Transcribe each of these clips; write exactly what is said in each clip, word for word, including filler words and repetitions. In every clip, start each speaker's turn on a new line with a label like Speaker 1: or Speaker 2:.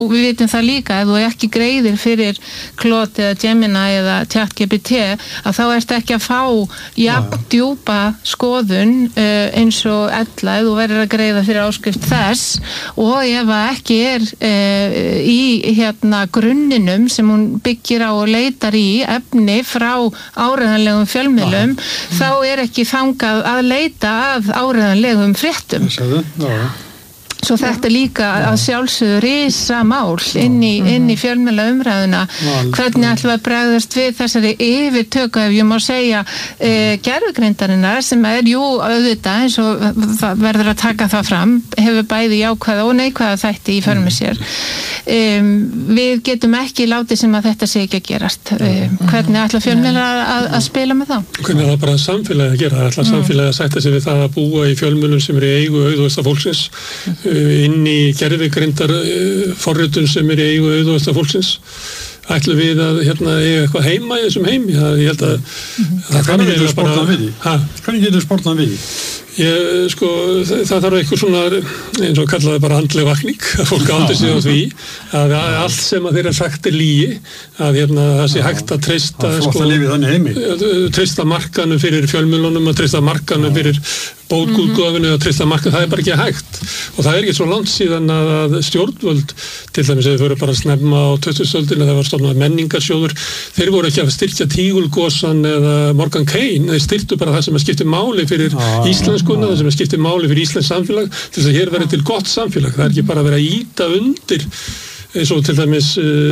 Speaker 1: Og við vitum það líka, ef þú ekki greiðir fyrir Claude eða Gemini eða ChatGPT, að þá ertu ekki að fá jafn djúpa skoðun uh, eins og ella, ef þú verður að greiða fyrir áskrift þess, og ef það ekki er uh, í hérna grunninum sem hún byggir á og leitar í efni frá áreiðanlegum fjölmiðlum, mm. þá er ekki þangað að leita að áreiðanlegum fréttum.
Speaker 2: Já.
Speaker 1: Svo þetta er líka að sjálfsögðu risa mál inn í, inn í fjölmiðla umræðuna. Hvernig ætlum við að bregðast við þessari yfirtöku, ef ég má segja, e, gervigreindarinnar, sem er jú auðvitað, eins og það verður að taka það fram, hefur bæði jákvæða og neikvæða þætti í för með sér. Um, við getum ekki látið sem að þetta sé ekki að gerast. Um, hvernig ætla fjölmiðla að, að spila með það?
Speaker 2: Hvernig er það bara samfélagi að gera? Ætla samfélagi að sætta sig við það að búa í fjölmiðlum sem eru í eigu auðvista fólksins, inn í gervigreindar forritun sem er í eigu auðvista fólksins. Ætlum við að hérna eiga eitthvað heima í þessum heimi? Það, ég held að
Speaker 3: mm-hmm. það Hvernig getur sportað við því? Hvernig getur sportað við því?
Speaker 2: Ég, sko, það, það þarf eitthvað svona, eins og kallaði bara andleg vakning, að fólk átti sig á því að allt sem að þeirra sagt er lygi, að hérna það sé hægt að treysta,
Speaker 3: sko,
Speaker 2: treysta markanum fyrir fjölmiðlunum, að treysta markanum fyrir bókútgáfinu, að treysta markanum, það er bara ekki hægt. Og það er ekki svo langt síðan að stjórnvöld, til dæmis ef þau voru bara snemma á tuttugustu öldinni, það var stofnað menningarsjóður, þeir voru ekki að styrkja Tígulgosan eða Morgan Kane, þeir styrktu bara það sem að skipti máli fyrir íslenskuna, það sem að skipti máli fyrir íslensk samfélag, til þess að hér verði til gott samfélag. Það er ekki bara að vera að ýta undir eins og til dæmis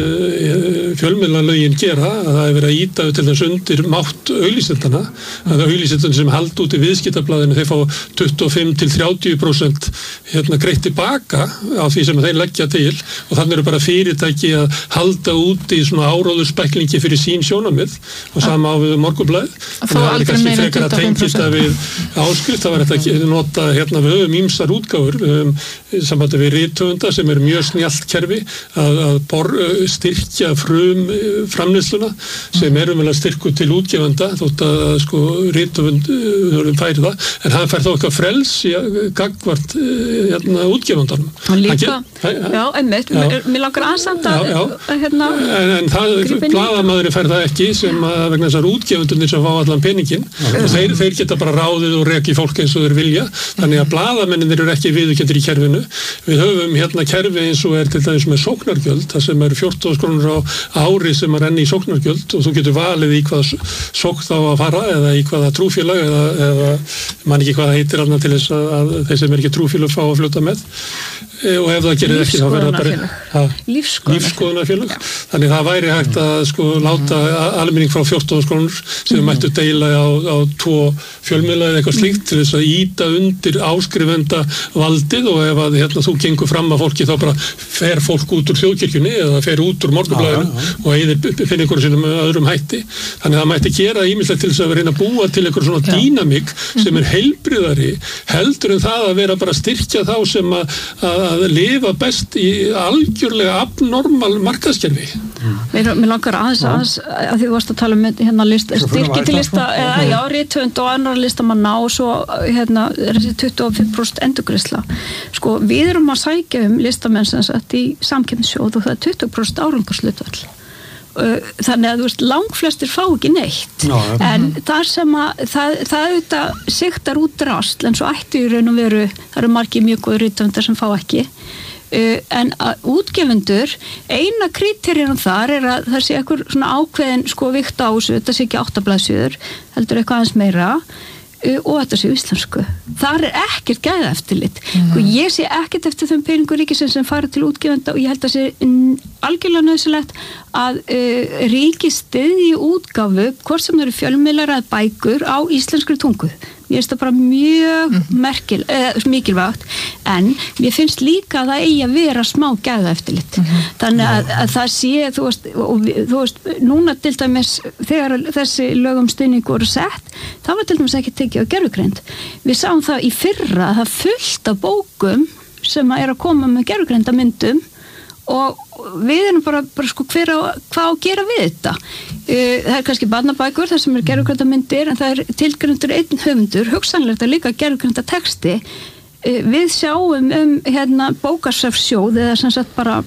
Speaker 2: uh, fjölmiðlalögin gera, að það er verið að ýta til þess undir mátt auglýsendana, að auglýsendana sem halda út í viðskiptablaðinu, þeir fá tuttugu og fimm til þrjátíu prósent hérna greitt tilbaka á því sem þeir leggja til, og þannig eru bara fyrirtæki að halda út í svona áróðurspeklingi fyrir sín sjónarmið, og sama á við Morgunblaðið.
Speaker 1: Það er
Speaker 2: kannski frekar að tengist það við áskrift, það var þetta að nota, hérna við höfum ýmsar útgáfur, við höfum sambandi við rithöfunda sem er mjög snjallt kerfi, að, að bor, styrkja frum framleiðsluna sem er umvel að styrku til útgefanda þótt að sko rithöfund færi það, en hann fær þá eitthvað frels í gagvart hérna, útgefandanum.
Speaker 4: Og líka, já, einmitt, mér langar aðsamt að hérna
Speaker 2: en, en það, blaðamaðurinn fær það ekki sem að vegna þessar útgefundunir sem fá allan peningin, og þeir, þeir geta bara ráðið og reki fólk eins og þeir vilja, þannig að blaðamenninir eru ekki viðurkenndir í kerfinu. Við höfum hérna kerfi eins og er til dæmis með sóknargjöld, það sem eru fjórtán þúsund krónur á ári sem að renni í sóknargjöld, og þú getur valið í hvaða sókn þá að fara eða í hvaða trúfélag eða, eða man ekki hvað það heitir alveg til þess að, að þeir sem er ekki trúfélag fá að fljóta með, e, og ef það gerir ekki þá verður það bara lífskoðunarfélag. Þannig það væri hægt að sko láta almenning frá fjórtán þúsund krónur sem mm. mættu deila á, á tvo fjölmiðla eða eitthvað slíkt til þess að ýta undir áskrifenda valdið, og ef að hérna, þú gengur fram að fólki þá bara fer fólk út úr þjóðkirkjunni eða fer út úr Morgunblaðinu og eðir finna einhverjum sínum öðrum hætti. Þannig að það mætti gera ýmislegt til þess að reyna að búa til einhver svona ja. dýnamík sem er heilbriðari heldur en það að vera bara að styrkja þá sem að, að, að lifa best í algjörlega abnormal markaðskerfi.
Speaker 4: Mér, mér langar aðeins aðeins að því þú varst að tala um hérna list, styrki til lista eða já, rithöfund og annar listamanna og svo hérna þessi tuttugu og fimm prósent endurgreiðsla. Sko, við erum að sækja um listamenn sem sagt í samkeppnissjóð og það er tuttugu prósent árangurshlutfall. Þannig að þú veist, langflestir fá ekki neitt. Já, en mm. þar sem að það, það auðvitað sigtar út drasl en svo ættu í raun og veru, það eru margir mjög góðir rithöfundar sem fá ekki. Uh, en að útgefundur, eina kríterían þar er að það sé eitthvað svona ákveðin sko vikt á þessu, þetta sé ekki áttablaðsjöður, heldur eitthvað aðeins meira uh, og þetta sé íslensku. Þar er ekkert gæðaeftirlit. Mm. Og ég sé ekkert eftir þeim peningur ríkisins sem fara til útgefenda og ég held að sé algjörlega nöðsilegt að uh, ríki styðji útgáfu, hvort sem það eru fjölmiðlar eða bækur á íslenskri tungu. Mér finnst það bara mjög mm. merkil, eh, mikilvægt, en mér finnst líka að það eigi að vera smá gæðaeftirlit. Mm-hmm. Þannig að, að það sé, þú veist, og þú veist, núna til dæmis, þegar þessi lög um stuðning voru sett, það var til dæmis ekki tekið á gervigreind. Við sáum það í fyrra að það fullt af bókum sem er að koma með gervigreinda myndum og við erum bara, bara sko hver á, hvað á að gera við þetta. Uh, það er kannski barnabækur þar sem er gervigreinda myndir en það er tilgreindur einn höfundur, hugsanlegt að líka gervigreinda texti. Uh, við sjáum um hérna bókasafnssjóð eða sem sagt bara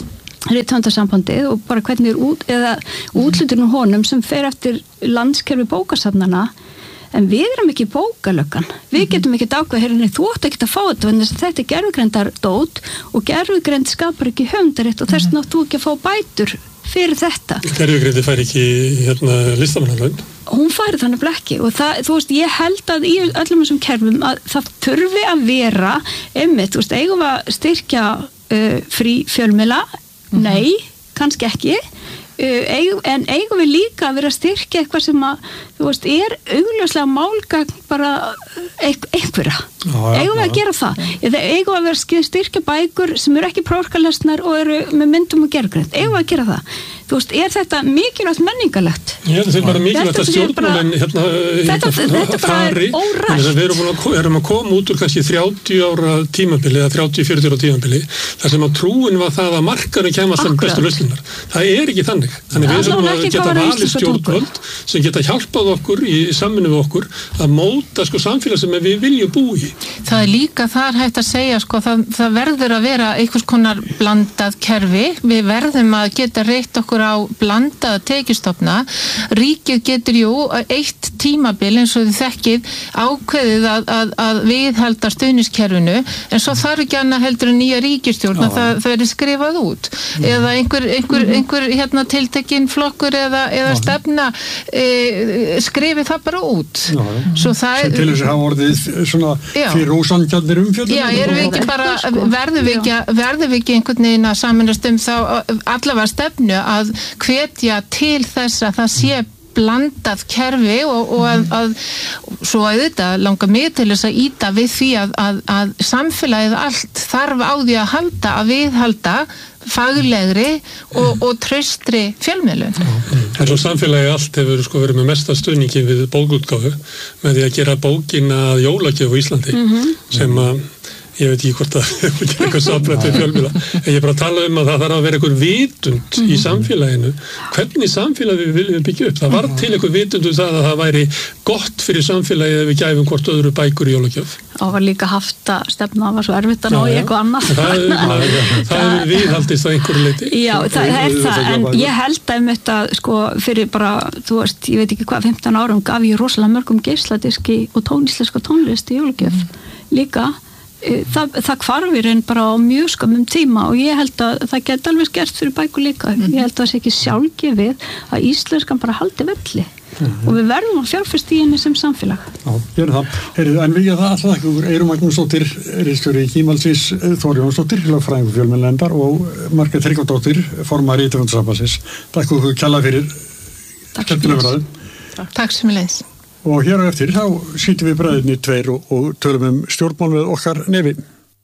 Speaker 4: rithöfundasambandið og bara hvernig er út, eða útluturinn honum sem fer eftir landskerfi bókasafnana. En við erum ekki bókalöggan. Við getum ekki ákveða hérna, þú átt ekki að fá þetta, en þetta er gerfugreindardót og gerfugreind skapar ekki höfundarétt og þess vegna átt þú ekki að fá bætur fyrir þetta.
Speaker 2: Gerfugreind fær ekki hérna listamannalaun?
Speaker 4: Hún fær þannig ekki og það, þú veist, ég held að í öllum þessum kerfum að það þurfi að vera einmitt, þú veist, eigum við að styrkja uh, frí fjölmiðla? Mm-hmm. Nei, kannski ekki. Uh, eigum, en eigum við líka að vera að styrkja eitthvað sem að, þú veist, er augljóslega málgagn bara einhverja. Eigum við að gera það? Eða eigum við að vera að styrkja bækur sem eru ekki prófarkalesnar og eru með myndum og gerfugreind. Eigum við að gera það? Þú veist, er þetta mikilvægt menningarlegt?
Speaker 2: Já, þetta er bara mikilvægt að stjórnmálinn hérna,
Speaker 4: þetta,
Speaker 2: hérna
Speaker 4: þetta fari.
Speaker 2: Þetta er bara órætt. Við erum að, erum að koma út úr kannski þrjátíu ára tímabili eða þrjátíu til fjörutíu ára tímabili þar sem að trúin var það að markaðurinn kemur alltaf með bestu lausnirnar. Það er ekki þannig. Þannig við erum að geta valið stjórnvöld sem geta hjálpað okkur í samvinnu við okkur að móta sko samfélag sem við viljum búa í.
Speaker 1: Það er líka þar hægt að segja sko það, það verður að vera einhvers konar blandað kerfi. Við verðum að geta reitt okkur á blandaða tekjustofna. Ríkið getur jú eitt tímabil eins og þið þekkið ákveðið að, að, að viðhalda stuðniskerfinu en svo þarf ekki annað heldur en nýja ríkisstjórn að það, það er skrifað út mm. eða einhver, einhver, einhver hérna, tiltekinn flokkur eða, eða stefna e, skrifi það bara út.
Speaker 3: Já,
Speaker 1: svo það
Speaker 3: sem til þess að hafa orðið svona fyrir ósanngjarnir umfjöldum.
Speaker 1: Já, erum við ekki bara, verðum við ekki, verðum við ekki einhvern veginn að sameinast um þá allavega stefnu að hvetja til þess að það sé blandað kerfi og, og að, að svo að þetta langar mig til þess að íta við því að, að, að samfélagið allt þarf á því að halda að viðhalda faglegri og, og traustri fjölmiðlun.
Speaker 2: En svo samfélagið allt hefur sko verið með mesta stuðningi við bókútgáfu með því að gera bókina að jólagjöf á Íslandi mm-hmm. sem að ég veit ekki hvort að það er eitthvað samfélag til fjölmiðla, en ég er bara að tala um að það þarf að vera eitthvað vitund í samfélaginu hvernig samfélag við viljum byggja upp. Það var til eitthvað vitund um það að það væri gott fyrir samfélagið ef við gæfum hvort öðru bækur í jólagjöf.
Speaker 4: Og var líka haft að stefna að var svo erfitt að ná í eitthvað annað.
Speaker 2: Það hefur viðhaldist að einhverju leyti.
Speaker 4: Já, það er það, en ég held að þetta, sko, fyrir bara, þú veist, ég veit ekki hvað, fimmtán árum gaf ég rosalega mörgum geisladiski og tóníslenska tónlist í jólagjöf líka. Það, það hvarfir en bara á mjög skömmum tíma og ég held að það geti alveg gert fyrir bækur líka. Mm-hmm. Ég held að það sé ekki sjálfgefið að íslenskan bara haldi velli mm-hmm. og við verðum að fjárfesta í henni sem samfélag.
Speaker 3: Já, gerum það. Heyrðu, en við getum það alltaf ekki úr Eyrún Magnúsdóttir, ritstjóri Kímalsins, Þór Jónsdóttir, lögfræðingur fjölmiðlanefndar og Margrét Tryggvadóttir, formaður Rithöfundasambandsins. Takk fyrir kjalla fyrir skemmtilegumræðu.
Speaker 1: Takk sem leys.
Speaker 3: Og hér á eftir þá sýtum við bræðinni tveir og, og tölum um stjórnmál með okkar nefi.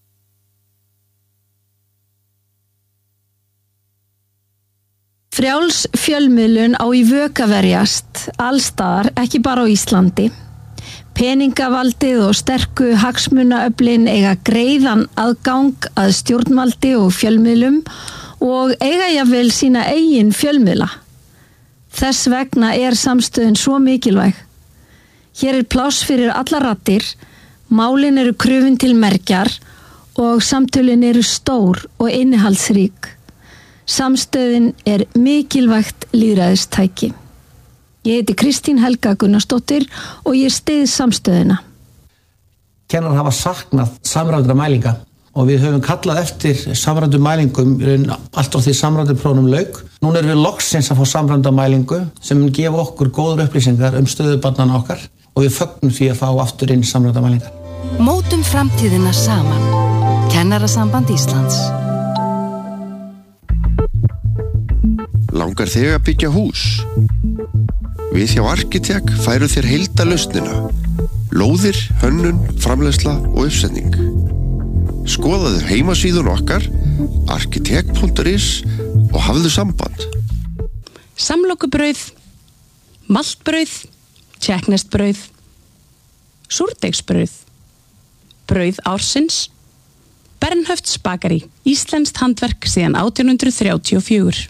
Speaker 5: Frjáls fjölmiðlun á í vök að verjast allstaðar, ekki bara á Íslandi. Peningavaldið og sterku hagsmunaöflin eiga greiðan aðgang að stjórnvaldi og fjölmiðlum og eiga jafnvel sína eigin fjölmiðla. Þess vegna er samstöðin svo mikilvæg. Hér er pláss fyrir alla raddir, málin eru krufin til mergjar og samtölin eru stór og innihaldsrík. Samstöðin er mikilvægt lýðræðistæki. Ég heiti Kristín Helga Gunnarsdóttir og ég styð samstöðina.
Speaker 6: Kennarar hafa saknað samræmdra mælinga og við höfum kallað eftir samræmdum mælingum allt á því samræmduprófum lauk. Núna erum við loksins að fá samræmda mælingu sem mun gefa okkur góður upplýsingar um stöðu barnanna okkar og við fögnum því að fá aftur inn samræmda mælingar.
Speaker 7: Mótum framtíðina saman. Kennarasamband Íslands.
Speaker 8: Langar þig að byggja hús? Við hjá Arkitek færu þér heildarlausnina. Lóðir, hönnun, framleiðsla og uppsetning. Skoðaðu heimasíðun okkar arkitek punktur is og hafðu samband.
Speaker 9: Samlokubrauð, maltbrauð, tékkneskt-brauð, súrdeigsbrauð, brauð ársins, Bernhöfts bakari, íslenskt handverk síðan átján hundruð þrjátíu og fjögur.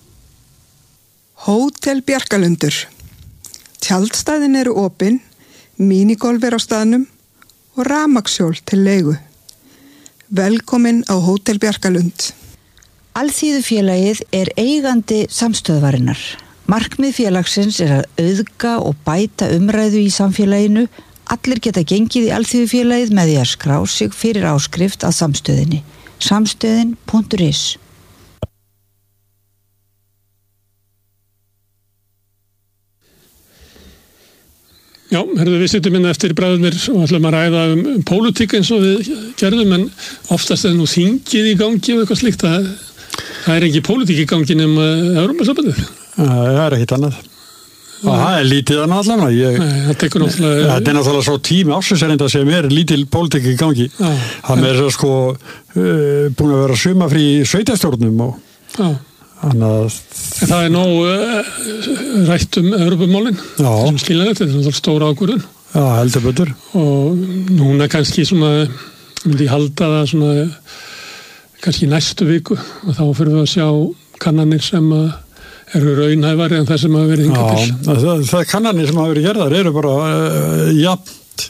Speaker 10: Hótel Bjarkalundur. Tjaldstæðin eru opin, mínigolf er á staðnum og rafmagnshjól til leigu. Velkomin á Hótel Bjarkalund.
Speaker 11: Alþýðufélagið er eigandi samstöðvarinnar. Markmið félagsins er að auðga og bæta umræðu í samfélaginu. Allir geta gengið í Alþýðufélagið með því að skrá sig fyrir áskrift að samstöðinni. samstöðin punktur is.
Speaker 2: Já, herðu, við sittum inn eftir bræðumir og ætlum að ræða um, um pólitík eins og við gerðum, en oftast er nú þingið í gangi og eitthvað slíkt. Það, það er ekki pólitík í gangi nema Evrópusambandið.
Speaker 3: Það er ekkit annað. Og það er lítið annað allavega. Ég,
Speaker 2: Nei, það tekur náttúrulega...
Speaker 3: Það er náttúrulega svo tími ársins er enda sem er lítil pólitík í gangi. Já. Það er svo sko uh, búin að vera sumafrí í sveitarstjórnum og... Já. Annað...
Speaker 2: En það er nóg uh, rætt um Evrópumálin, sem skiljanlegt, þetta er náttúrulega stóra ákvörðun.
Speaker 3: Já, heldur betur.
Speaker 2: Og núna kannski svona, myndi ég halda það svona, kannski næstu viku, og þá fyrir við að sjá kannanir sem að eru raunhæfari en það sem hafa verið hingað til.
Speaker 3: Já, það, það kannanir sem hafa verið gerðar eru bara uh, jafnt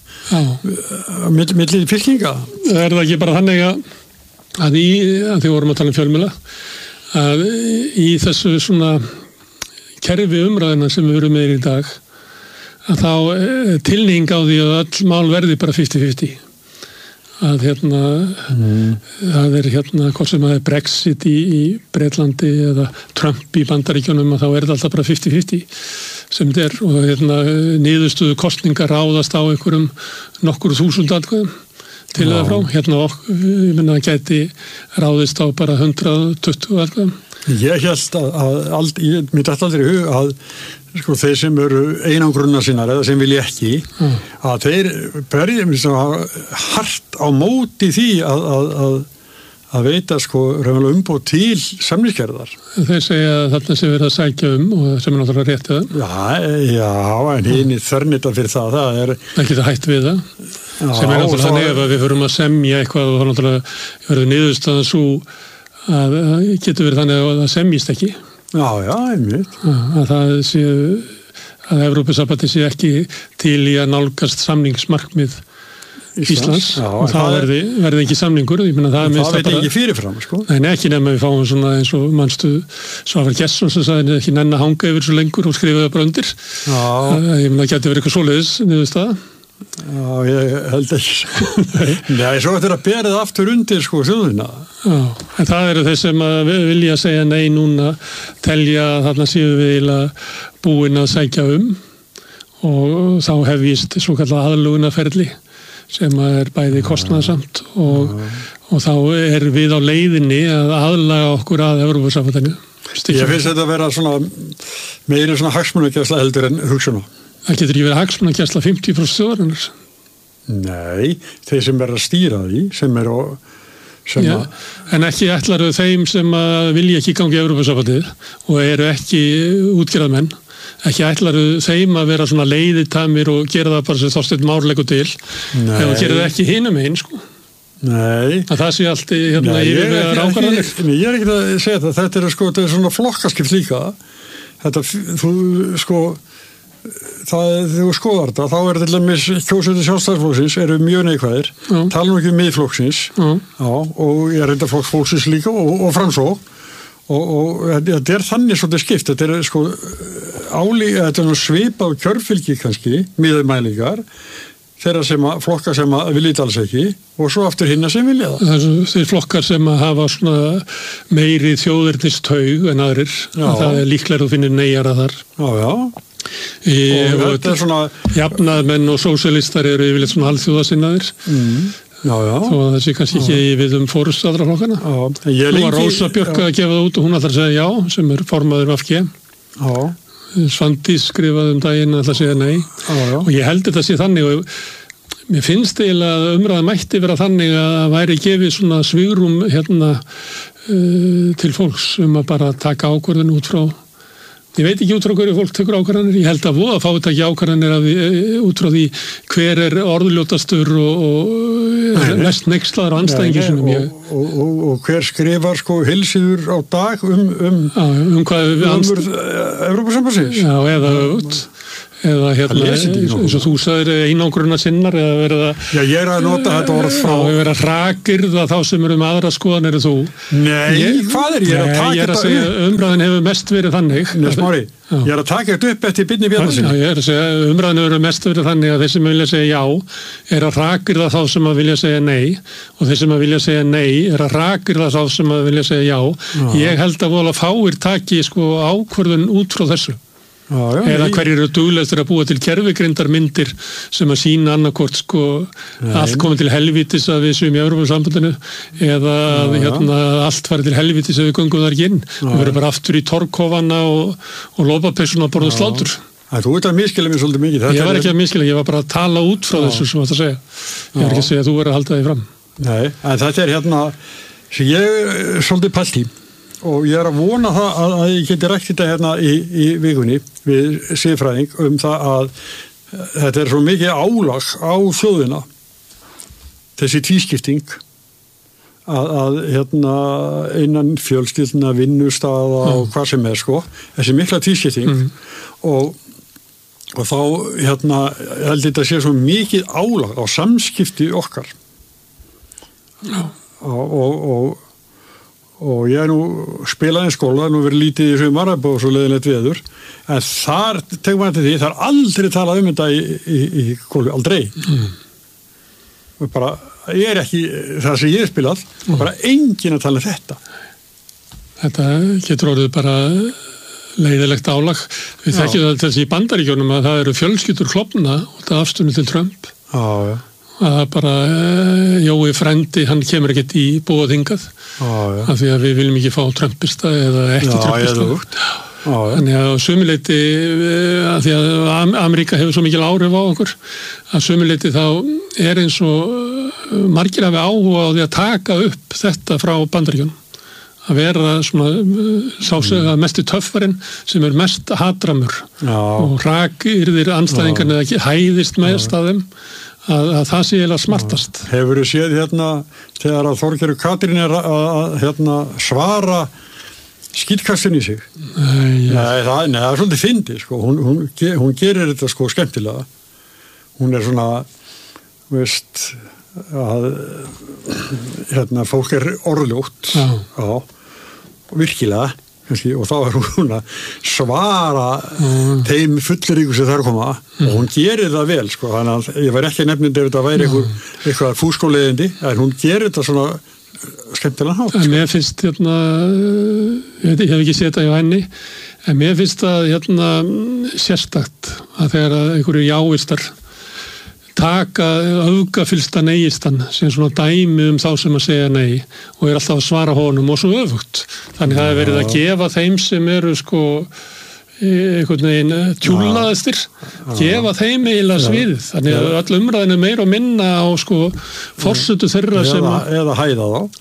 Speaker 3: uh, mitt, milli fylkinga.
Speaker 2: Það er það ekki bara þannig að, að í, að því vorum að tala um fjölmiðla, að í þessu svona kerfi umræðina sem við verum með í dag, að þá tilhning á því að öll mál verði bara fifty fifty. Að hérna, mm. það er hérna, hvort sem að er Brexit í, í Bretlandi eða Trump í Bandaríkjunum, að þá er þetta alltaf bara fifty fifty sem þetta er, og hérna niðurstöðu kosningar ráðast á einhverjum nokkur þúsund atkvæðum til eða frá, hérna okkur, ég menna að gæti ráðist á bara hundrað tuttugu atkvæðum.
Speaker 3: Ég held að, að ald, ég myndi alltaf aldrei í hug að sko, þeir sem eru einangrunna sínar eða sem vilja ekki, mm. að þeir berjum hart á móti því að, að, að, að veita sko umbóð til samningsgerðar.
Speaker 2: Þeir segja að þarna sem verið að sækja um og sem er náttúrulega réttið.
Speaker 3: Já, já, en hinn í þörnita fyrir það, það er...
Speaker 2: Það getur hætt við það. Já, sem er náttúrulega þannig ef við förum að semja eitthvað og þá náttúrulega verður niðurstaðan svo að getur verið þannig að það semjist ekki.
Speaker 3: Já, já, einmitt.
Speaker 2: Að það sé, að Evrópusambandið sé ekki til í að nálgast samningsmarkmið Íslands, Íslands já, og það verði, verði ekki samningur. Ég meina, það
Speaker 3: það veit ekki fyrirfram, sko.
Speaker 2: Nei, ekki nema við fáum svona eins og mannstu Svavar Gesson sem sagði ekki nenn að hanga yfir svo lengur og skrifa það bara undir. Já. Ég meina, það geti verið eitthvað svoleiðis niðurstaða.
Speaker 3: Já, ég held ekki. Nei, svo eftir að bera það aftur undir sko þjóðina.
Speaker 2: Já, en það eru þeir sem að vilja segja nei núna, telja að þarna séu við eiginlega búin að sækja um og þá hefjist svo kallað aðlögunarferli sem er bæði kostnaðsamt og, og þá er við á leiðinni að aðlaga okkur að Evrópusambandinu.
Speaker 3: Ég finnst þetta að vera svona meiri svona hagsmunagæsla heldur en hugsunum.
Speaker 2: Það getur ekki verið hagsmunagæsla fimmtíu prósent þjóðarinnar.
Speaker 3: Nei, þeir sem er að stýra því, sem er og sem
Speaker 2: Já,
Speaker 3: að...
Speaker 2: En ekki ætlaru þeim sem að vilja ekki gangi í Evrópusambandið og eru ekki útgerðarmenn, ekki ætlaru þeim að vera svona leiðitamir og gera það bara sem Þorsteinn Már leggur til, ef að gera það ekki hinum einn, sko.
Speaker 3: Nei.
Speaker 2: Að það sé allt í hérna yfir með rákarannir.
Speaker 3: Ég er ekki að segja það, þetta er sko, þetta er svona flokkaskipt líka. Þetta, þú, sko, það, þegar þú skoðar þetta, þá er til dæmis kjósendur Sjálfstæðisflokksins eru mjög neikvæðir, tala nú ekki um Miðflokksins, já, og ég er reynda Flokksins líka og, og Framsókn, og, og þetta er þannig svolítið skipt, þetta er sko áli, þetta er svipað kjörfylgi kannski, miðumælingar, þeirra sem að flokka sem að vilja þetta alls ekki og svo aftur hinna sem vilja það.
Speaker 2: Það er þeir flokkar sem að hafa svona meiri þjóðernistaug en aðrir, að það er líklega að finna neyjara þar.
Speaker 3: Já, já.
Speaker 2: Í, og þetta er svona jafnaðmenn og sósíalistar eru yfirleitt svona alþjóðasinnaðir. Mm. Já, já. Þó að það sé kannski ekki við um fórustu aðra flokkana. Já. Nú var Rósa Björk að gefa það út og hún ætlar að segja já, sem er formaður V G. Já. Svandís skrifaði um daginn að það segja nei. Já, já. Og ég held þetta sé þannig og mér finnst eiginlega að umræða mætti vera þannig að væri gefið svona svigrúm hérna uh, til fólks um að bara taka ákvörðun út frá. Ég veit ekki út frá hverju fólk tekur ákvarðanir, ég held að voða fá þetta ekki ákvarðanir af því, út frá því hver er orðljótastur og, og mest neykslaður á andstæðingi sinum.
Speaker 3: Og, og, og, og hver skrifar sko heilsíður á dag um um,
Speaker 2: Já, um hvað
Speaker 3: umur Evrópusambandsins.
Speaker 2: Já, eða öfugt. eða hérna, eins og þú sagðir einangruna sinnar eða verða
Speaker 3: Já, ég er að nota þetta orð frá
Speaker 2: og verða hrakirða þá sem eru með aðra skoðan eru þú
Speaker 3: Nei, ég, hvað er ég er að taka
Speaker 2: ég er að segja, umræðin hefur mest verið þannig
Speaker 3: Nei, smári, ég er að taka þetta upp eftir Birni Bjarnasyni
Speaker 2: Já, ég er að segja, umræðin hefur mest verið þannig að þeir sem vilja segja já er að hrakirða þá sem að vilja segja nei og þeir sem að vilja segja nei er að hrakirða þá sem að vilja segja já, já. Ég held að vola fáir taki sko ákvörðun út frá þessu Já, já, eða hverjir eru duglegstur að búa til kerfigrindarmyndir sem að sína annarkvort sko Nei. Allt komið til helvítis að við séum í Evrópusambandinu eða að hérna, allt farið til helvítis að við göngum þar ekki inn við verðum bara aftur í torkofana og, og lópapessuna að borða slátur
Speaker 3: Æ, Þú ert að miskilja mér svolítið mikið
Speaker 2: Ég var ekki að miskilja, ég var bara að tala út frá já. Þessu sem þetta segja Ég var ekki að segja að þú verður að halda þig fram
Speaker 3: Nei, en þetta er hérna sem ég er svolítið pælt í og ég er að vona það að, að ég geti rækt þetta hérna í, í vikunni við siðfræðing um það að þetta er svo mikið álag á þjóðina þessi tvískipting að, að hérna innan fjölskyldna vinnustaða mm. og hvað sem er sko þessi mikla tvískipting mm. og, og þá hérna held þetta sé svo mikið álag á samskipti okkar
Speaker 2: Já.
Speaker 3: og, og, og og ég er nú spilaði í skóla, nú verið lítið í sumar og svo leiðilegt veður, en þar tegum við til því, það er aldrei talað um þetta í, í, í skólu, aldrei mm. og bara ég er ekki, það sem ég er spilað mm. bara enginn að tala um þetta
Speaker 2: Þetta getur orðið bara leiðilegt álag við þekkjum það þessi í Bandaríkjónum að það eru fjölskyldur klofna og það afstunni til Trump
Speaker 3: Já, já
Speaker 2: að bara uh, Jói frendi, hann kemur ekkert í búið hingað
Speaker 3: ah,
Speaker 2: af því að við viljum ekki fá trumpista eða ekki
Speaker 3: já,
Speaker 2: trumpista ah, þannig að sömuleyti uh, að því að Ameríka hefur svo mikil áhrif á okkur að sömuleyti þá er eins og uh, margir hafi áhuga á því að taka upp þetta frá Bandaríkjunum að vera svona uh, sásega mm. mestu töffarinn sem er mest hatramur
Speaker 3: já.
Speaker 2: Og rakirðir anstæðingarnir eða ekki hæðist mest að þeim Að, að það sé eiginlega smartast.
Speaker 3: Hefur þú séð hérna þegar að Þorgerður Katrín er að, að hérna, svara skýtkastin í sig?
Speaker 2: Nei, ja.
Speaker 3: nei, það, nei, það er svolítið fyndið, sko. Hún, hún, hún gerir þetta sko skemmtilega. Hún er svona, veist, að hérna, fólk er orðljótt,
Speaker 2: já,
Speaker 3: já virkilega. Og þá er hún að svara mm. þeim fulliríku sem þar koma mm. og hún gerir það vel sko, þannig að ég væri ekki nefnind ef þetta væri mm. eitthvað, eitthvað fúskóleiðindi en hún gerir þetta svona skemmtilega hátt.
Speaker 2: En mér finnst hérna, ég hef ekki séð þetta hjá henni, en mér finnst það hérna sérstakt að þegar einhverju jávistar taka öfgafyllsta neyistan sem svona dæmi um þá sem að segja nei og er alltaf að svara honum og svo öfugt. Þannig það er verið að gefa þeim sem eru sko einhvern veginn tjúlaðastir, gefa þeim eiginlega sviðið. Þannig að öll umræðin er meira og minna á sko forsetu þeirra
Speaker 3: eða,
Speaker 2: sem að...
Speaker 3: Eða hæða þá.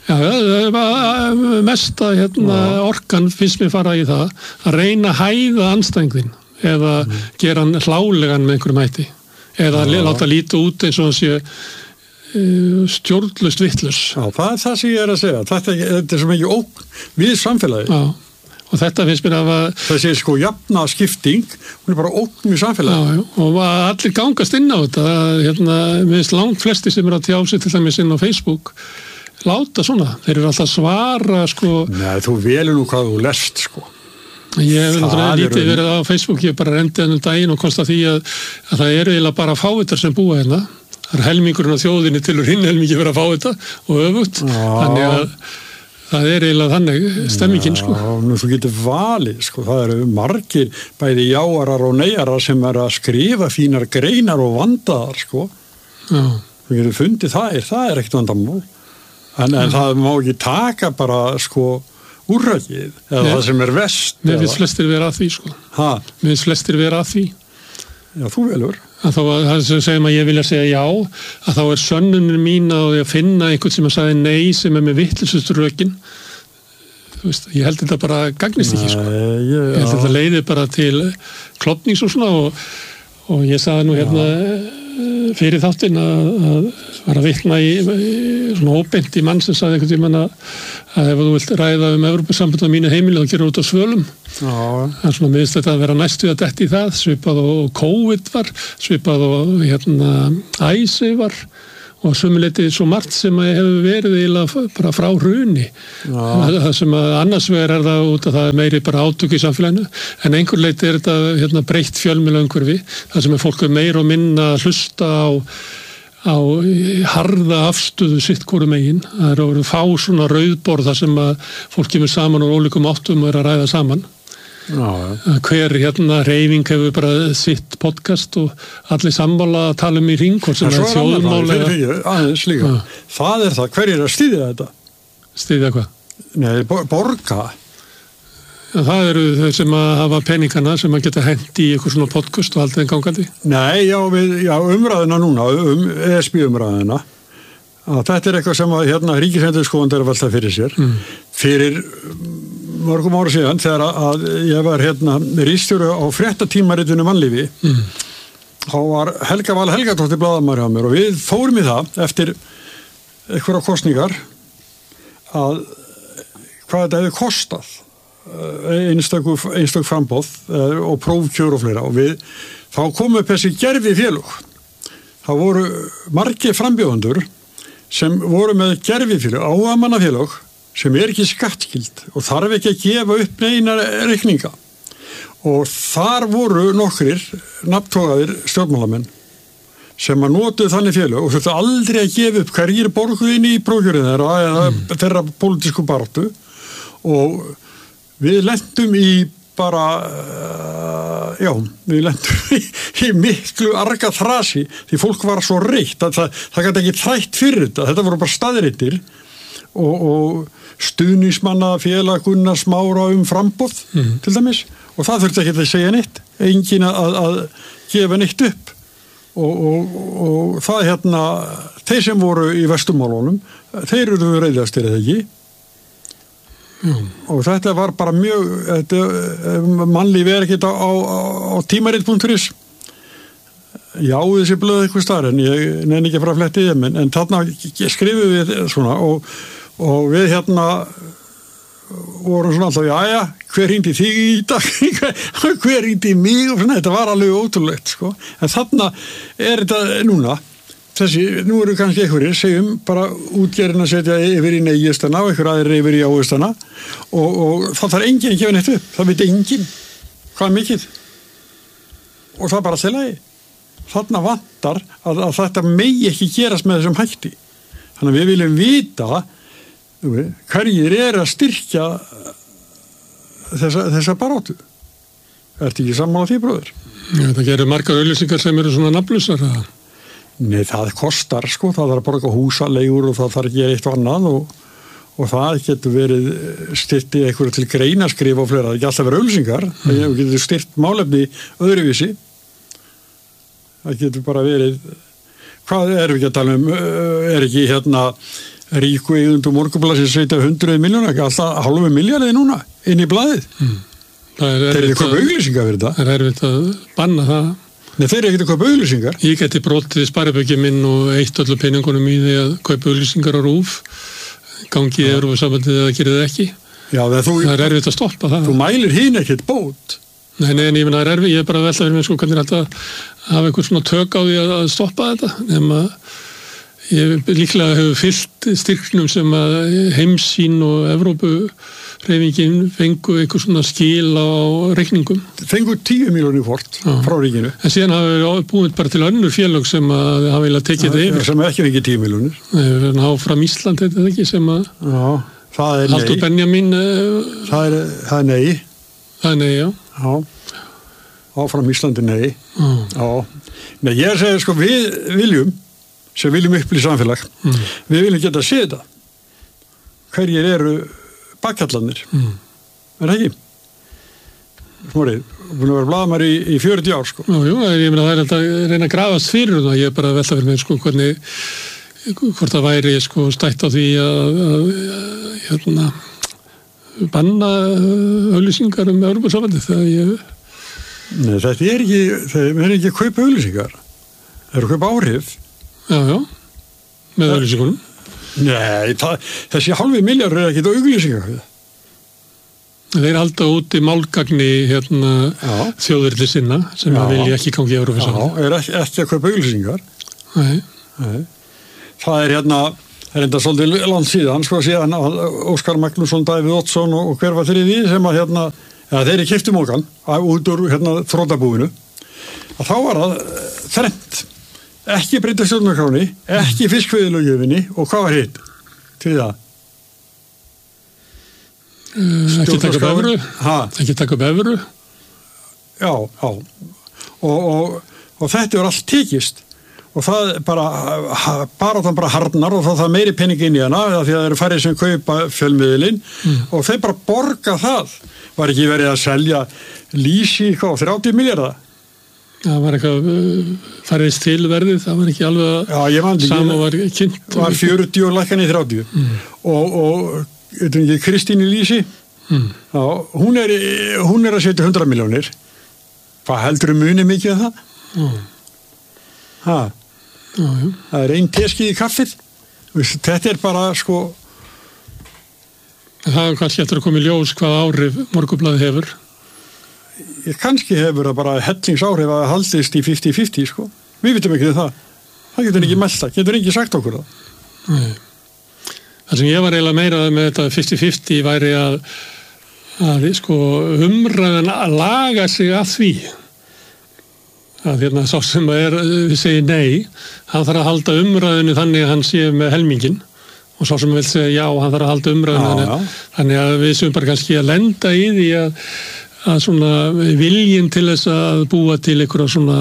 Speaker 2: Já, mesta hérna, orkan finnst mér fara í það að reyna að hæða anstæðingin eða mm. gera hann hlálegan með einhverjum hætti. Eða já. Láta líta út eins og hann sé uh, stjórnlaust vitlaus.
Speaker 3: Já, það er það sem ég er að segja. Þetta, þetta er svo mikið ógn við samfélagi.
Speaker 2: Já, og þetta finnst mér að...
Speaker 3: Þessi sko jafna skipting, hún er bara ógn við samfélagi.
Speaker 2: Já, já, og allir gangast inn á þetta. Hérna, mér finnst langt flesti sem er að tjá sig til dæmis inn á Facebook láta svona. Þeir eru alltaf svara, sko...
Speaker 3: Nei, þú velur nú hvað þú lest, sko.
Speaker 2: Ég hef náttúrulega lítið verið á Facebook, ég bara rendi ennum daginn og komst að því að, að það eru eiginlega bara fávitar sem búa hérna. Það er helmingurinn á þjóðinni til og hinn helmingi verið að fá þetta og öfugt. Já. Þannig að það er eiginlega þannig stemmingin, sko.
Speaker 3: Já, nú þú getur valið, sko. Það eru margir, bæði jáarar og neyjarar sem er að skrifa fínar greinar og vandaðar, sko.
Speaker 2: Já.
Speaker 3: Þú getur fundið það, er, það er ekkert vandamál. En, en það má ekki taka bara, sko, úrrækið, eða Nei. Það sem er vest.
Speaker 2: Mér finnst flestir vera að því, sko.
Speaker 3: Hæ?
Speaker 2: Mér finnst flestir vera að því.
Speaker 3: Já, þú velur.
Speaker 2: Að þá, það sem segir maður, ég vilja segja já, að þá er sönnunin mín að ég finna einhvern sem að sagði nei, sem er með vitleysastur rökin. Þú veist, ég held þetta bara gagnist ekki, sko.
Speaker 3: Nei, ég,
Speaker 2: ég held þetta leiði bara til klopnings og svona og, og ég sagði nú hérna, fyrir þáttinn að, að var að vitna í, í svona óbeint í mann sem sagði einhvern tímann að, að ef þú vilt ræða um Evrópusamband á mínu heimili þá gerir út á svölum. Já. Það er svona miðst þetta að vera næstu að detti í það, svipað og COVID var, svipað og hérna æsi var og sömuleyti svo margt sem hefur verið eiginlega bara frá hruni. Það, það sem að annars vegar er það út að það er meiri bara átök í samfélaginu, en einhver leyti er þetta hérna, breytt fjölmiðlaumhverfi, það sem er fólk meir og minna að hlusta á, á harða afstöðu sitt hvoru megin. Það er að fá svona rauðborð þar sem að fólk kemur saman og ólíkum áttum og er að ræða saman. Já, ja. Hver hérna hreyfing hefur bara sitt podcast og allir sammála að tala um í hring hvort sem er þjóðmál eða
Speaker 3: aðeins líka. Ja. Það er það, hver er að styðja þetta?
Speaker 2: Styðja hvað?
Speaker 3: Nei, borga.
Speaker 2: Ja, það eru þau sem að hafa peningana sem að geta hendi í eitthvað svona podcast og alltaf en gangandi.
Speaker 3: Nei, já, við, já umræðina núna, um E S B umræðina. Að þetta er eitthvað sem að hérna ríkisendurskoðandi er að velta fyrir sér. Mm. Fyrir mörgum ára síðan þegar að ég var hérna ritstjóri á fréttatímaritinu Mannlífi. Mm. Þá var Helga Vala Helgadóttir blaðamaður hjá mér og við fórum í það eftir einhverja kosningar að hvað þetta hefði kostað einstöku, einstöku frambóð og prófkjör og fleira og við þá kom upp þessi gerfi félög. Það voru margir frambjóðendur sem voru með gerfifélög, áamannafélög sem er ekki skattskyld og þarf ekki að gefa upp neina reikninga og þar voru nokkrir nafntogaðir stjórnmálamenn sem að notuðu þannig félög og þurftu aldrei að gefa upp hverjir borguðin í prófkjörið þeirra eða mm. þeirra pólitísku baráttu og við lentum í bara uh, já, við lentum í, í miklu arga þrasi því fólk var svo reitt að það, það gæti ekki þrætt fyrir þetta, þetta voru bara staðreyndir og, og stuðningsmanna félag Gunnar Smára um frambóð mm. til dæmis og það þurfti ekki að segja neitt engin að, að gefa neitt upp og, og, og það hérna þeir sem voru í vestumálunum þeir eru reyðastir eða ekki mm. og þetta var bara mjög þetta, Mannlífi er ekki á, á, á tímarit punktur is já þessi blöð eitthvað starf en ég nefn ekki að fara að fletti í þeim en, en þarna skrifum við svona og, og við hérna vorum svona alltaf, já, já, hver hringdi þig í dag, hver hringdi mig og svona, þetta var alveg ótrúlegt, sko. En þarna er þetta núna, þessi, nú eru kannski einhverjir, segjum, bara útgerðin að setja yfir í neyjustana og einhver aðrir yfir í áustana og, og það þarf enginn að gefa neitt upp, það veit enginn hvað mikið og það er bara til lagi. Þarna vantar að, að þetta megi ekki gerast með þessum hætti. Þannig að við viljum vita hverjir er að styrkja þessa, þessa baráttu. Ertu ekki sammála því, bróðir?
Speaker 2: Já, það gerir margar auglýsingar sem eru svona nafnlausar.
Speaker 3: Nei, það kostar, sko. Það þarf að borga húsaleigur og það þarf að gera eitt og annað og, og það getur verið styrt í einhverju til greinaskrif og fleira. Það er ekki alltaf verið auglýsingar. Mm. Það getur styrt málefni öðruvísi. Það getur bara verið... Hvað erum við ekki að tala um? Er ekki hérna... ríku eigundum Morgunblaðsins setja hundruð miljóna, alltaf halvu milljarði núna inn í blaðið. Mm. Það er erfitt að kaupa auglýsingar fyrir það.
Speaker 2: Það er erfitt að banna það.
Speaker 3: Nei, þeir eru ekkert að kaupa auglýsingar.
Speaker 2: Ég geti brotið spariböki minn og eitt öllu peningunum í því að kaupa auglýsingar á RÚV, gangi í Evrópusambandið eða gerir það ekki.
Speaker 3: Já, það, þú,
Speaker 2: það er erfitt að stoppa það.
Speaker 3: Þú mælir hinn ekkert bót.
Speaker 2: Nei, nei, en ég menna það er erfitt. Ég er bara að velta fyrir mig sko hvernig er þetta að hafa eitthvað svona tök á því að stoppa þetta, nema ég líklega hefur fyllt styrknum sem að heimsín og Evrópuhreyfingin fengu eitthvað svona skil á reikningum.
Speaker 3: Fengu tíu miljónir fort frá ríkinu.
Speaker 2: En síðan hafa við búið bara til önnur félög sem að hafa eiginlega tekið þetta yfir.
Speaker 3: Sem ekki fengið tíu miljónir.
Speaker 2: Nei, við erum áfram Ísland, þetta ekki, sem að...
Speaker 3: Já, það er nei.
Speaker 2: Haldur Benjamin...
Speaker 3: Það er, það er nei.
Speaker 2: Það er nei, já.
Speaker 3: Já, áfram Íslandi nei.
Speaker 2: Já.
Speaker 3: Já. Nei, ég segi sko, við viljum sem viljum upplýsa samfélag. Mm. Við viljum geta að sé þetta. Hverjir eru bakkallarnir? Mm. Er það ekki? Smórið, búin að vera blaðamær í, í fjörutíu ár, sko.
Speaker 2: Jú, jú, ég meina það er alltaf að reyna að grafast fyrir það. Ég er bara að velta fyrir mig, sko, hvernig, hvort það væri, sko, stætt á því að, að, að hérna, banna auglýsingar um Evrópusambandið. Það ég...
Speaker 3: Nei, þetta er ekki, það er ekki að kaupa auglýsingar. Þeir eru kaupa áhrif.
Speaker 2: Já, já, með auglýsingunum.
Speaker 3: Nei, það, þessi halvi milljarður er ekkert auglýsingar.
Speaker 2: Þeir halda út í málgagni hérna, þjóðurli sinna sem að vilja ekki gangi í Evrópusambandið.
Speaker 3: Já, er ekki, ekki að kaupa auglýsingar.
Speaker 2: Nei.
Speaker 3: Nei. Það er hérna, það er enda svolítið land síðan, sko síðan Óskar Magnússon, Davíð Oddsson og, og hver var þeirri því sem að hérna, ja, þeirri keyptu mokan út úr hérna þrotabúinu. Að þá var það þrennt. Ekki breyta stjórnarskránni, ekki fiskveiðilöggjöfinni og hvað var hitt til það?
Speaker 2: Uh, ekki taka upp evru. Ekki taka upp evru.
Speaker 3: Já, já. Og, og, og þetta er allt tekist og það bara, bara það bara harnar og það er meiri pening inn í hana því að það eru færri sem kaupa fjölmiðlinn mm. og þeir bara borga það. Var ekki verið að selja lýsi hvað, þrjátíu milljarða?
Speaker 2: Það var eitthvað færðist til verðið, það var ekki alveg að sama var kynnt.
Speaker 3: Það var fjörutíu og lækkan í þrjátíu. Mm. Og, og ekki, Kristín Lýsi, mm. já, hún, er, hún er að setja hundrað milljónir. Hvað heldur um muni mikið af það? Mm. Ha? Já, já. Það er ein teskið í kaffið. Þetta er bara, sko...
Speaker 2: Það er kannski eftir að koma í ljós hvað áhrif Morgunblaðið hefur.
Speaker 3: Ég kannski hefur það bara hellingsáhrif að haldist í fimmtíu fimmtíu sko. Við vitum ekki það. Það getur ekki melda, getur ekki sagt okkur það.
Speaker 2: Nei. Það sem ég var eiginlega meira með þetta fimmtíu fimmtíu væri að, að sko, umræðan að laga sig að því. Að hérna sá sem er, við segjum nei, hann þarf að halda umræðinu þannig að hann sé með helmingin og sá sem vil segja já, hann þarf að halda umræðinu já, já. Þannig að við séum bara kannski að lenda í því að að svona viljinn til þess að búa til einhverja svona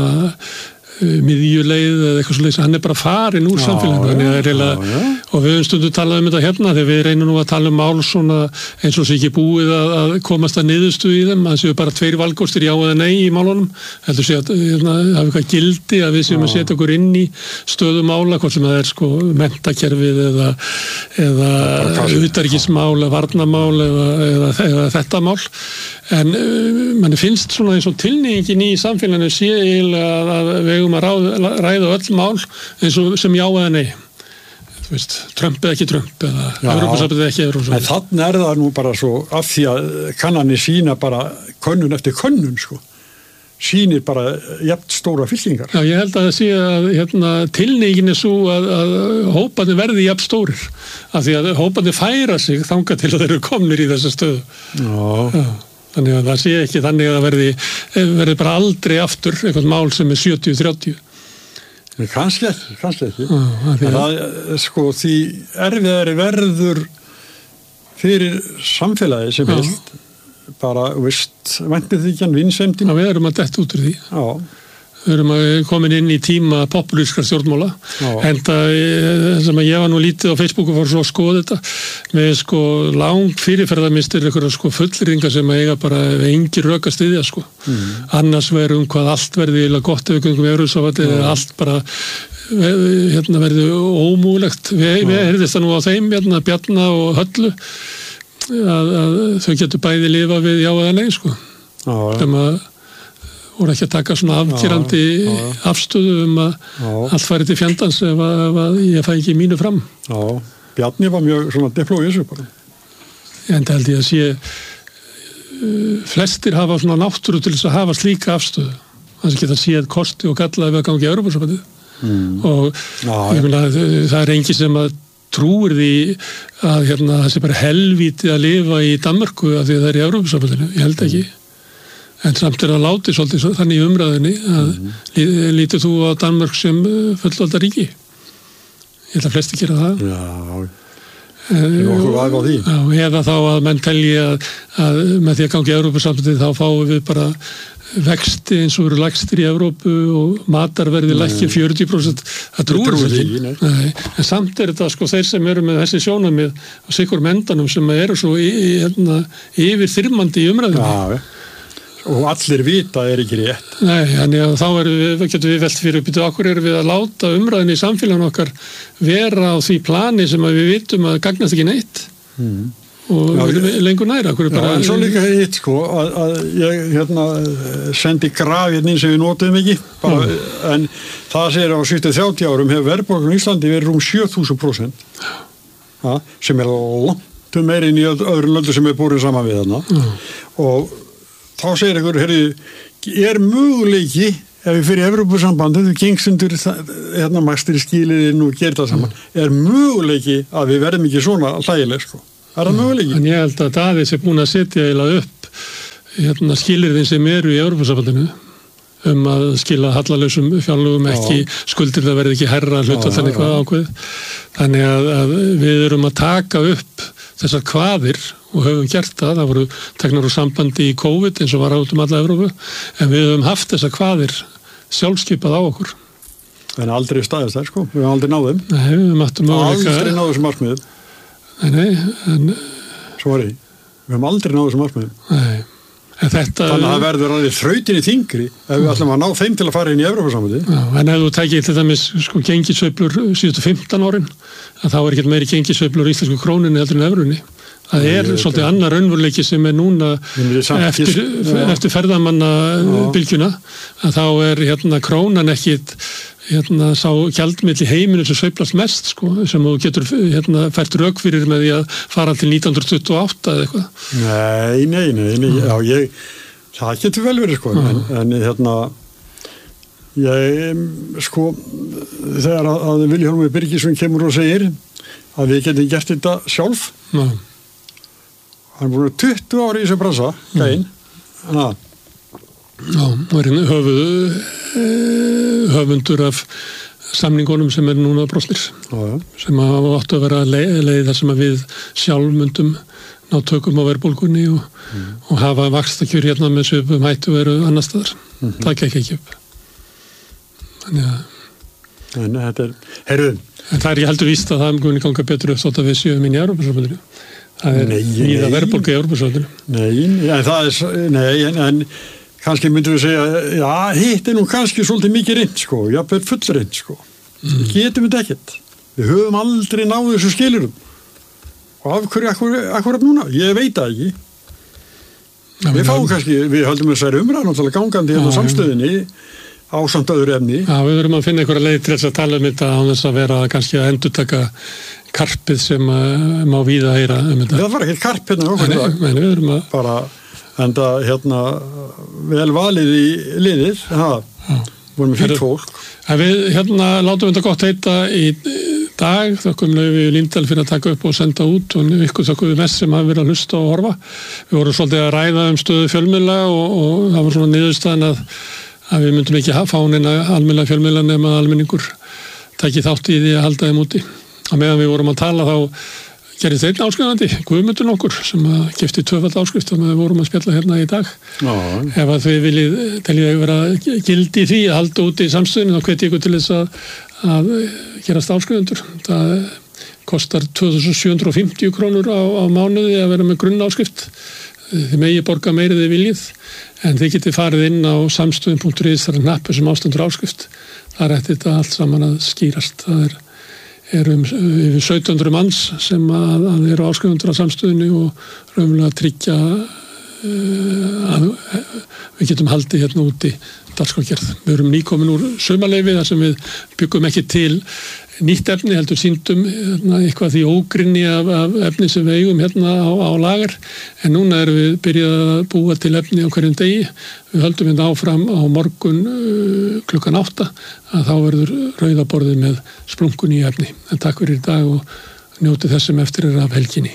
Speaker 2: miðjuleið eða eitthvað svoleiðis, hann er bara farin úr samfélaginu og við höfum stundum talað um þetta hérna þegar við reynum nú að tala um mál svona eins og sé ekki búið að, að komast að niðurstuð í þeim, að séu bara tveir valkostir já eða nei í málunum, heldur sé að hérna, hafa eitthvað gildi að við séum að setja okkur inn í stöðu mála, hvort sem það er sko menntakerfið eða, eða utanríkismál eða varnarmál eða, eða, eða þetta mál en uh, manni finnst svona eins og tilnýjingin í samfélaginu sé eiginlega að við eigum að ráða, ræða öll mál eins og sem já eða nei. Þú veist, Trump eða ekki Trump eða Evrópusambandið eða ekki Evrópusambandið.
Speaker 3: Þannig er það nú bara svo af því að kannanir sína bara könnun eftir könnun sko. Sýnir bara jafn stóra fylkingar.
Speaker 2: Já, ég held að það sé að hérna, tilnýjingin er svo að, að hóparnir verði jafn stórir. Af því að hóparnir færa sig þangað til að þeir eru komnir í þessa stöðu.
Speaker 3: Já.
Speaker 2: Já. Þannig að það sé ekki þannig að það verði, verði bara aldrei aftur eitthvað mál sem er sjötíu þrjátíu.
Speaker 3: Kannski ekki, kannski ekki. Ah, það, það sko því erfiðari verður fyrir samfélagi sem heilt bara, veist, væntir því ekki hann vinsemdin.
Speaker 2: Já, við erum að detta út úr því.
Speaker 3: Já.
Speaker 2: Við erum að komin inn í tíma populískar stjórnmála en það sem að ég var nú lítið á Facebook og fór svo að skoða þetta með sko langt fyrirferðarmistir einhverja sko fullringa sem að eiga bara engin rök að styðja sko mm. annars verður um hvað allt verði gott ef við göngum Evrópusambandið mm. eða allt bara hérna verði ómúlegt við, við heyrðist það nú á þeim hérna Bjarna og Höllu að, að þau getur bæði lifa við já eða nei sko sem að voru ekki að taka svona afkýrandi já, já. afstöðu um að já. allt færi til fjandans ef að, ef að ég fæ ekki mínu fram.
Speaker 3: Já, Bjarni var mjög svona diplóísu bara.
Speaker 2: En það held ég að sé uh, flestir hafa svona náttúru til þess að hafa slíka afstöðu. Þannig að geta séð kosti og galla ef að gangi í Evrópusambandið. Mm. Og já, ég meina það er engi sem að trúir því að hérna, það sé bara helvíti að lifa í Danmörku af því að það er í Evrópusambandinu. Ég held ekki. En samt er það látið svolítið þannig í umræðinni að mm. lítur þú á Danmörk sem fullvalda ríki? Ég held að flesti gera það.
Speaker 3: Já, það er okkur aðeins á því.
Speaker 2: Já, eða þá að menn telji að, að með því að gangi í Evrópusambandið þá fáum við bara vexti eins og eru lægstir í Evrópu og matarverði lækki fjörutíu prósent. Það trúir þess ekki. Nei. Nei. En samt er þetta sko þeir sem eru með þessi sjónarmið og sikur mendanum sem eru svo í, í, hérna, yfir þyrmandi í umræðinni.
Speaker 3: Já, og allir vita er ekki rétt.
Speaker 2: Nei, þannig að þá er við, getum við velt fyrir uppbyttu okkur erum við að láta umræðinni í samfélaginu okkar vera á því plani sem að við vitum að gagnast ekki neitt mm. og já, lengur næra já, bara,
Speaker 3: en svo líka hitt sko að, að ég hérna sendi graf hérna sem við notum ekki bara, mm. en það segir á síðustu þrjátíu árum hefur verðbólgan í Íslandi verið rúm sjö þúsund prósent ja, sem er langt meira inn í öðrum löndum sem er búin saman við þarna mm. og þá segir ykkur herri, er möguleiki ef við fyrir Evrópusambandið, þú gengst undir hérna mastir í skiliðin og gerir það saman, mm. er möguleiki að við verðum ekki svona hlægileg, sko. Er það möguleiki?
Speaker 2: En ég held að Davíðs er búin að setja eiginlega upp hérna, skilirðin sem eru í Evrópusambandinu um að skila hallalausum fjárlögum ekki, skuldir það verði ekki herra hlutfall en eitthvað ákveð. Þannig að, að við erum að taka upp þessar kvaðir og höfum gert það, það voru teknar úr sambandi í COVID eins og var át um alla Evrópu, en við höfum haft þessar kvaðir sjálfskipað á okkur.
Speaker 3: En aldrei staðist það, sko, við höfum aldrei náðum.
Speaker 2: Nei, við höfum aftur möguleika.
Speaker 3: Aldrei náðu þessum markmiðum.
Speaker 2: Nei, nei, en...
Speaker 3: Sorry, við höfum aldrei náðu þessum markmiðum.
Speaker 2: Nei, en þetta...
Speaker 3: Þannig að það verður alveg þrautinni þingri ef við ætlum að ná þeim til að fara inn í Evrópusambandið.
Speaker 2: Já, en ef þú tækir til dæmis, sko, gengisveiflur síðustu fimmtán árin, að þá er ekkert meiri gengisveiflur í íslensku krónunni heldur en evrunni. Það er Nei, svolítið annar raunveruleiki sem er núna eftir, eftir ferðamanna bylgjuna, að þá er hérna krónan ekkit hérna sá gjaldmiðl í heiminu sem sveiflast mest, sko, sem þú getur hérna fært rök fyrir með því að fara til nítján hundruð tuttugu og átta eða eitthvað.
Speaker 3: Nei, nei, nei, nei, já, ég, það getur vel verið, sko, en, en hérna, ég, sko, þegar að, að Vilhjálmur Birgisson kemur og segir að við getum gert þetta sjálf, já. Hann er búin tuttugu ári í þessu bransa, gæinn. Mm.
Speaker 2: Já, og er höfuð, höfundur af samningunum sem er núna broslir. Já, já. Sem hafa átt að vera leið, leið þar sem að við sjálf myndum ná tökum á verðbólgunni og, mm. og hafa vaxtakjör hérna með svipum hættu veru annar staðar. Mm-hmm. Það gekk ekki upp. Þannig að...
Speaker 3: En þetta er... Heyrðu...
Speaker 2: En það er ekki heldur víst að það muni ganga betur upp þótt að við séum inn í Evrópusambandinu. Það er nýða verðbólga í Evrópusambandinu.
Speaker 3: Nei, en það er... Nei, en, en kannski myndum við segja, já, hitt er nú kannski svolítið mikið reynd, sko. Jafnvel full reynd, sko. Mm. Við getum þetta ekkert. Við höfum aldrei náðu þessu skilurum. Og af hverju akkurat, akkurat núna? Ég veit það ekki. Já, við fáum já. Kannski, við höldum þessari umræð, náttúrulega gangandi hérna samstöðinni ásamt öðru efni.
Speaker 2: Já, við verum að finna einhverja leið til þess að tala um þetta á þess að vera kannski að endurtaka karpið sem uh, má víða heyra um þetta.
Speaker 3: Það var ekkert karp hérna okkur.
Speaker 2: Nei, nei, við verum að...
Speaker 3: Bara enda hérna vel valið í liðið, það vorum við fínt fólk.
Speaker 2: Við hérna látum þetta gott heita í dag, þakkum við Líndal fyrir að taka upp og senda út og ykkur þakkum við mest sem hafa verið að hlusta og horfa. Við vorum svolítið að ræða um stöðu fjölmiðla og, og það var svona niðurstaðan að, að við myndum ekki fá neina almennilega fjölmiðla nema almenningur taki þátt í því að halda þeim úti. Að meðan við vorum að tala þá gerist einn áskrifandi, Guðmundur okkur, sem keypti tvöfald áskrift og við vorum að spjalla hérna í dag. Já. Ef að þið viljið teljið vera gildi í því að halda úti í samstöðinu, þá hvet ég ykkur til þess að, að gerast áskrifundur. Það kostar tvö þúsund sjö hundruð og fimmtíu krónur á, á mánuði að vera með grunnáskrift. Þið megi borga meirið þið viljið, en þið getið farið inn á samstöðin punktur is þar er hnappi sem ástandur áskrift. Það er þetta allt saman að skýrast. Það er er um yfir sautján hundruð manns sem að, að eru áskrifundur á samstöðinu og raunverulega tryggja uh, að við getum haldið hérna úti dagskrárgerð. Við erum nýkomin úr sumarleyfi þar sem við byggum ekki til nýtt efni, heldur sýndum hérna, eitthvað því ógrynni af, af efni sem við eigum hérna á, á lagar, en núna erum við byrjað að búa til efni á hverjum degi. Við höldum hérna áfram á morgun uh, klukkan átta að þá verður rauðaborðið með splunkun í efni. En takk fyrir í dag og njótið þessum eftir er af helginni.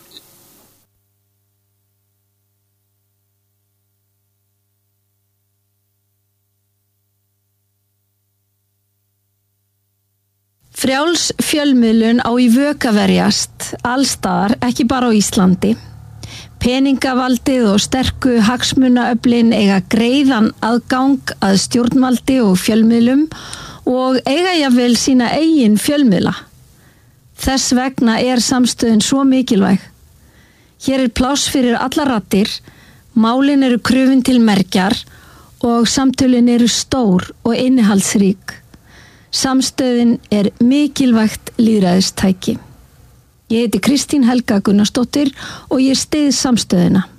Speaker 5: Frjáls fjölmiðlun á í vök að verjast allstaðar, ekki bara á Íslandi. Peningavaldið og sterku hagsmunaöflin eiga greiðan aðgang að stjórnvaldi og fjölmiðlum og eiga jafnvel sína eigin fjölmiðla. Þess vegna er samstöðin svo mikilvæg. Hér er pláss fyrir allar raddir, málin eru krufin til mergjar og samtölin eru stór og innihaldsrík. Samstöðin er mikilvægt lýðræðistæki. Ég heiti Kristín Helga Gunnarsdóttir og ég styð samstöðina.